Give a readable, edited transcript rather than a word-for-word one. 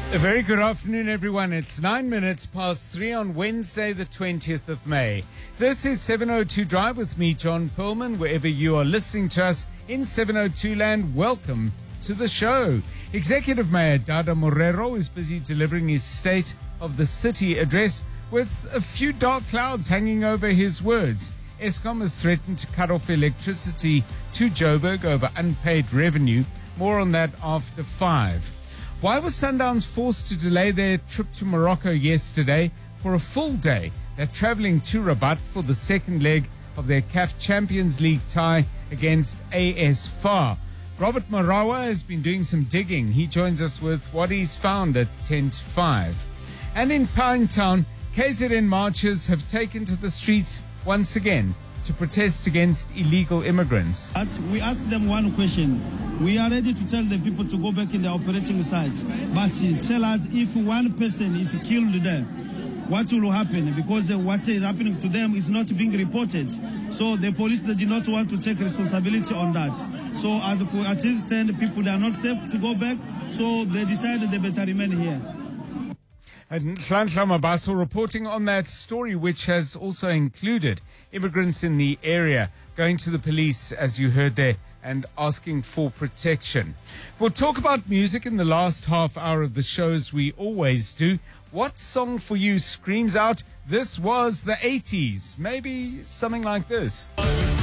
A very good afternoon, everyone. It's 9 minutes past 3 on Wednesday, the 20th of May. This is 702 Drive with me, John Perlman. Wherever you are listening to us in 702 land, welcome to the show. Executive Mayor Dada Morero is busy delivering his State of the City address with a few dark clouds hanging over his words. Eskom has threatened to cut off electricity to Joburg over unpaid revenue. More on that after 5. Why was Sundowns forced to delay their trip to Morocco yesterday for a full day? They're traveling to Rabat for the second leg of their CAF Champions League tie against AS FAR. Robert Marawa has been doing some digging. He joins us with what he's found at 10 to 5. And in Pinetown, KZN marchers have taken to the streets once again to protest against illegal immigrants. We asked them one question. We are ready to tell the people to go back in the operating site. But tell us, if one person is killed there, what will happen? Because what is happening to them is not being reported. So the police, they did not want to take responsibility on that. So as for at least 10 people, they are not safe to go back. So they decided they better remain here. And Nhlanhla Mabaso reporting on that story, which has also included immigrants in the area going to the police, as you heard there, and asking for protection. We'll talk about music in the last half hour of the show, as we always do. What song for you screams out, this was the 80s? Maybe something like this.